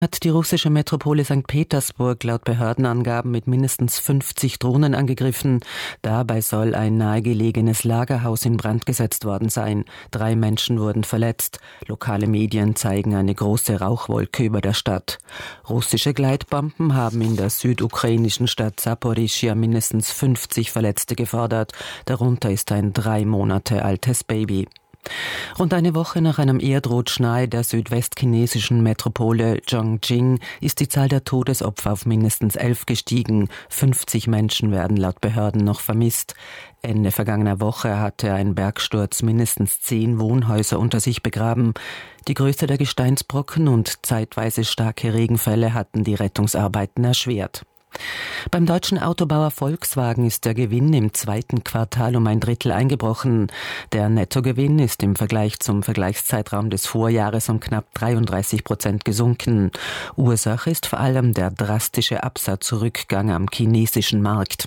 Hat die russische Metropole St. Petersburg laut Behördenangaben mit mindestens 50 Drohnen angegriffen. Dabei soll ein nahegelegenes Lagerhaus in Brand gesetzt worden sein. 3 Menschen wurden verletzt. Lokale Medien zeigen eine große Rauchwolke über der Stadt. Russische Gleitbomben haben in der südukrainischen Stadt Saporischschja mindestens 50 Verletzte gefordert. Darunter ist ein 3 Monate altes Baby. Rund eine Woche nach einem Erdrutsch nahe der südwestchinesischen Metropole Chongqing ist die Zahl der Todesopfer auf mindestens 11 gestiegen. 50 Menschen werden laut Behörden noch vermisst. Ende vergangener Woche hatte ein Bergsturz mindestens 10 Wohnhäuser unter sich begraben. Die Größe der Gesteinsbrocken und zeitweise starke Regenfälle hatten die Rettungsarbeiten erschwert. Beim deutschen Autobauer Volkswagen ist der Gewinn im 2. Quartal um 1/3 eingebrochen. Der Nettogewinn ist im Vergleich zum Vergleichszeitraum des Vorjahres um knapp 33% gesunken. Ursache ist vor allem der drastische Absatzrückgang am chinesischen Markt.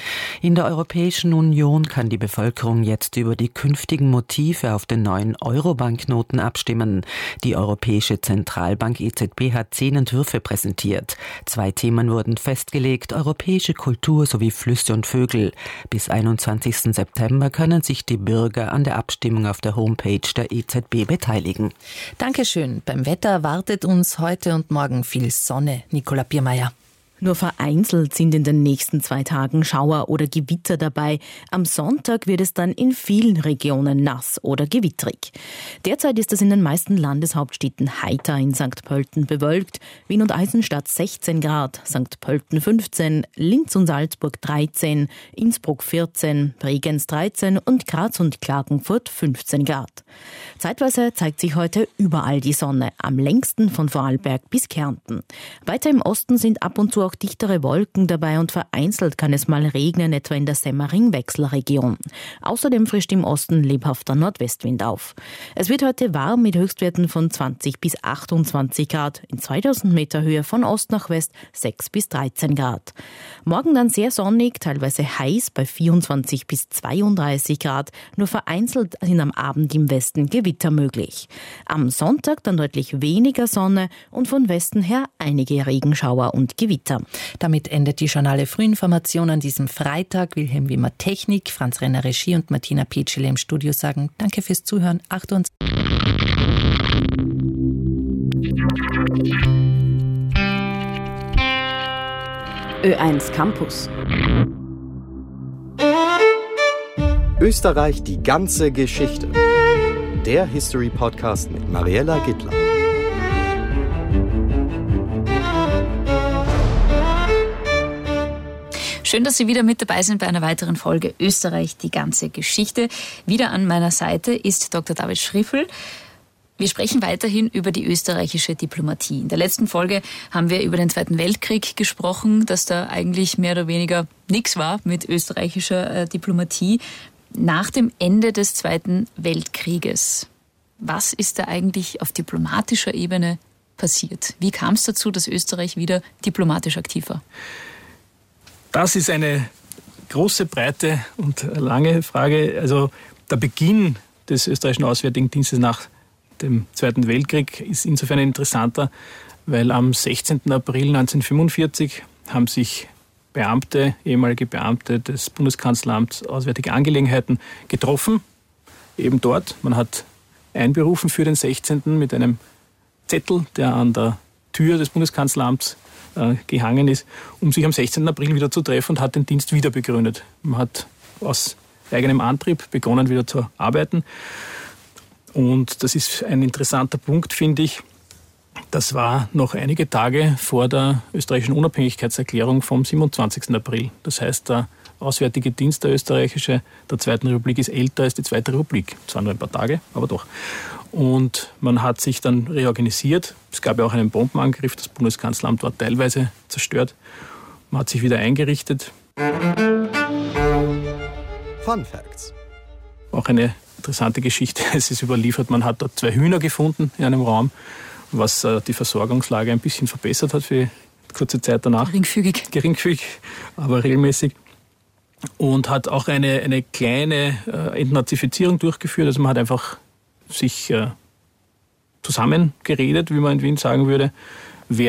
In der Europäischen Union kann die Bevölkerung jetzt über die künftigen Motive auf den neuen Euro-Banknoten abstimmen. Die Europäische Zentralbank EZB hat 10 Entwürfe präsentiert. 2 Themen wurden festgelegt: europäische Kultur sowie Flüsse und Vögel. Bis 21. September können sich die Bürger an der Abstimmung auf der Homepage der EZB beteiligen. Dankeschön. Beim Wetter erwartet uns heute und morgen viel Sonne. Nicola Biermeier. Nur vereinzelt sind in den nächsten 2 Tagen Schauer oder Gewitter dabei. Am Sonntag wird es dann in vielen Regionen nass oder gewitterig. Derzeit ist es in den meisten Landeshauptstädten heiter, in St. Pölten bewölkt, Wien und Eisenstadt 16 Grad, St. Pölten 15, Linz und Salzburg 13, Innsbruck 14, Bregenz 13 und Graz und Klagenfurt 15 Grad. Zeitweise zeigt sich heute überall die Sonne, am längsten von Vorarlberg bis Kärnten. Weiter im Osten sind ab und zu auch dichtere Wolken dabei und vereinzelt kann es mal regnen, etwa in der Semmering-Wechselregion. Außerdem frischt im Osten lebhafter Nordwestwind auf. Es wird heute warm mit Höchstwerten von 20 bis 28 Grad, in 2000 Meter Höhe von Ost nach West 6 bis 13 Grad. Morgen dann sehr sonnig, teilweise heiß bei 24 bis 32 Grad, nur vereinzelt sind am Abend im Westen Gewitter möglich. Am Sonntag dann deutlich weniger Sonne und von Westen her einige Regenschauer und Gewitter. Damit endet die Journale Frühinformation an diesem Freitag. Wilhelm Wimmer Technik, Franz Renner Regie und Martina Petschele im Studio sagen Danke fürs Zuhören. Ö1 Campus. Österreich, die ganze Geschichte. Der History-Podcast mit Mariella Gittler. Schön, dass Sie wieder mit dabei sind bei einer weiteren Folge Österreich, die ganze Geschichte. Wieder an meiner Seite ist Dr. David Schriffel. Wir sprechen weiterhin über die österreichische Diplomatie. In der letzten Folge haben wir über den Zweiten Weltkrieg gesprochen, dass da eigentlich mehr oder weniger nichts war mit österreichischer Diplomatie. Nach dem Ende des Zweiten Weltkrieges, was ist da eigentlich auf diplomatischer Ebene passiert? Wie kam es dazu, dass Österreich wieder diplomatisch aktiv war? Das ist eine große, breite und lange Frage. Also der Beginn des österreichischen Auswärtigen Dienstes nach dem Zweiten Weltkrieg ist insofern interessanter, weil am 16. April 1945 haben sich ehemalige Beamte des Bundeskanzleramts Auswärtige Angelegenheiten getroffen, eben dort. Man hat einberufen für den 16. mit einem Zettel, der an der Tür des Bundeskanzleramts gehangen ist, um sich am 16. April wieder zu treffen und hat den Dienst wieder begründet. Man hat aus eigenem Antrieb begonnen, wieder zu arbeiten. Und das ist ein interessanter Punkt, finde ich. Das war noch einige Tage vor der österreichischen Unabhängigkeitserklärung vom 27. April. Das heißt, der Auswärtige Dienst der österreichische der Zweiten Republik ist älter als die Zweite Republik. Zwar nur ein paar Tage, aber doch. Und man hat sich dann reorganisiert. Es gab ja auch einen Bombenangriff. Das Bundeskanzleramt war teilweise zerstört. Man hat sich wieder eingerichtet. Fun Facts. Auch eine interessante Geschichte. Es ist überliefert, man hat dort 2 Hühner gefunden in einem Raum, was die Versorgungslage ein bisschen verbessert hat für kurze Zeit danach. Geringfügig, aber regelmäßig. Und hat auch eine kleine Entnazifizierung durchgeführt. Also man hat einfach sich zusammengeredet, wie man in Wien sagen würde.